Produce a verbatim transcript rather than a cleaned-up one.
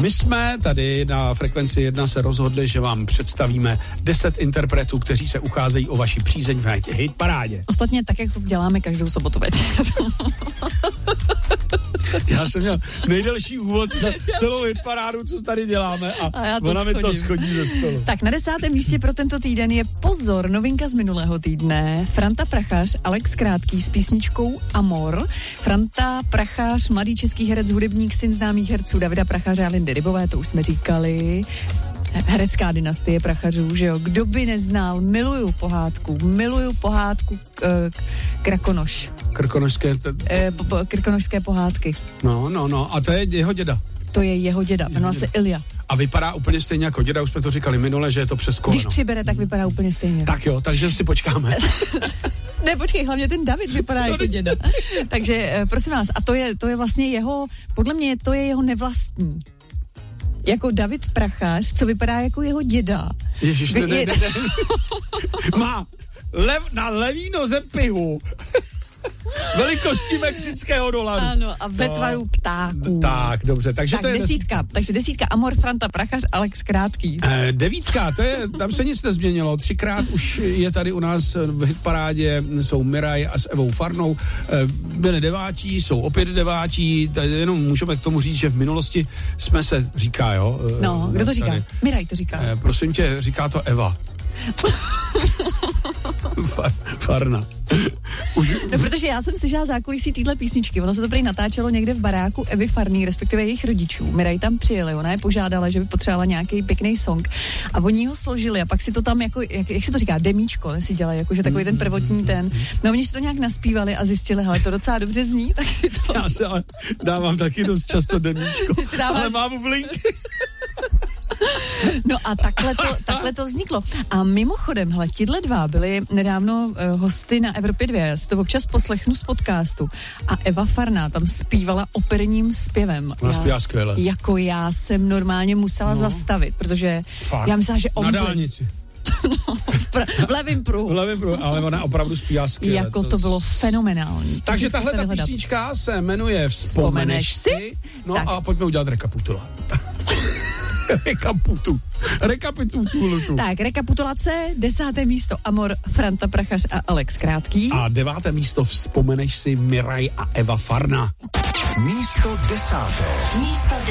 My jsme tady na Frekvenci jedna se rozhodli, že vám představíme deset interpretů, kteří se ucházejí o vaši přízeň v hit parádě. Ostatně tak, jak to děláme každou sobotu večer. Já jsem měl nejdelší úvod za celou hitparádu, co tady děláme a, a ona schodím. mi to schodí ze stolu. Tak na desátém místě pro tento týden je pozor, novinka z minulého týdne. Franta Prachař, Alex Krátký s písničkou Amor. Franta Prachař, mladý český herec, hudebník, syn známých herců Davida Prachaře a Lindy Rybové, to už jsme říkali. Herecká dynastie Prachařů, že jo. Kdo by neznal, miluju pohádku, miluju pohádku k, k, Krakonoš. Krkonošské... T- e, po, po, krkonošské pohádky. No, no, no, a to je jeho děda. To je jeho děda, jmenuje se Ilja. A vypadá úplně stejně jako děda, už jsme to říkali minule, že je to přes koleno. Když přibere, tak vypadá úplně stejně. Tak jo, takže si počkáme. Ne, počkej, hlavně ten David vypadá jako děda. Takže prosím vás, a to je, to je vlastně jeho, podle mě to je jeho nevlastní. Jako David Prachař, co vypadá jako jeho děda. Ježiš, ne, ne, ne, ne. Má lev, na levý noze pihu. Velikosti mexického dolaru. Ano, a ve tvaru ptáků. Tak, dobře, takže tak to je desítka. desítka. Takže desítka Amor, Franta Prachař, Alex Krátký. Eh, devítka, to je, tam se nic nezměnilo. Třikrát už je tady u nás v hitparádě, jsou Miraj a s Evou Farnou. Eh, byli devátí, jsou opět devátí. Jenom můžeme k tomu říct, že v minulosti jsme se, říká, jo. Eh, no, kdo to říká? Tady. Miraj to říká. Eh, prosím tě, říká to Eva. Farna. Už... No, protože já jsem slyšela zákulisí téhle písničky. Ono se to prý natáčelo někde v baráku Evy Farný, respektive jejich rodičů. Miraj tam přijeli, ona je požádala, že by potřebovala nějaký pěkný song a oni ho složili a pak si to tam jako, jak, jak se to říká, demíčko, ne, si dělají, jakože takový ten prvotní ten. No oni si to nějak naspívali a zjistili, hele, to docela dobře zní, tak si to... Já se ale dávám taky dost často demíčko, dáváš... ale mám bublinky. No a takhle to, takhle to vzniklo. A mimochodem, hele, tihle dva byli nedávno uh, hosty na Evropě dva. Já si to občas poslechnu z podcastu. A Eva Farná tam zpívala operním zpěvem. Ona zpívá skvěle. Jako já jsem normálně musela no. zastavit, protože Fakt? já myslela, že on... Na dálnici. No, v levým pruhu. V levým pruhu, ale ona opravdu zpívá skvěle. Jako to, to bylo fenomenální. Takže tahle ta písnička se jmenuje Vzpomeneš si? No tak. A pojďme udělat rekapitulaci. Rekaputu. Rekapitulaci. Tak, rekapitulace, desáté místo Amor, Franta Prachař a Alex Krátký. A deváté místo Vzpomeneš si Miraj a Eva Farna. Místo desáté. Místo